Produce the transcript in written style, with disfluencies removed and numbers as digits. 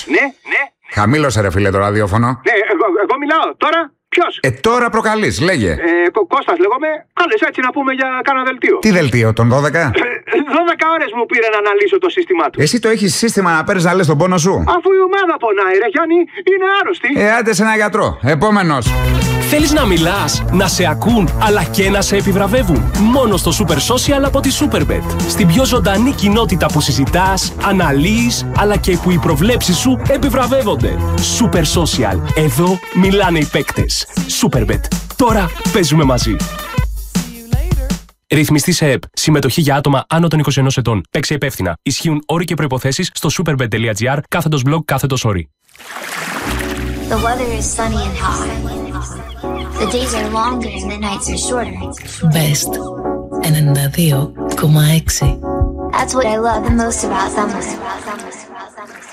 Ναι. Χαμήλωσε ρε φίλε το ραδιόφωνο. Ναι, εγώ μιλάω. Τώρα ποιος? Τώρα προκαλείς, λέγε. Κώστας λέγομαι. Κάλεσε έτσι να πούμε για κάνα δελτίο. Τι δελτίο, τον 12? 12 ώρες μου πήρε να αναλύσω το σύστημά του. Εσύ το έχεις σύστημα να παίρνεις να λες τον πόνο σου? Αφού η ομάδα πονάει, ρε Γιάννη, είναι άρρωστη. Άντε σε ένα γιατρό. Επόμενος. Θέλεις να μιλάς, να σε ακούν, αλλά και να σε επιβραβεύουν? Μόνο στο Super Social από τη Superbet. Στην πιο ζωντανή κοινότητα που συζητάς, αναλύεις, αλλά και που οι προβλέψεις σου επιβραβεύονται. Super Social. Εδώ μιλάνε οι παίκτες. Superbet. Τώρα παίζουμε μαζί. Ρυθμιστή σε ΕΠ. Συμμετοχή για άτομα άνω των 21 ετών. Παίξε υπεύθυνα. Ισχύουν όροι και προϋποθέσεις στο superbet.gr/blog/όροι. The weather is sunny and hot. The days are longer and the nights are shorter. Best 92,6. That's what I love the most about summer.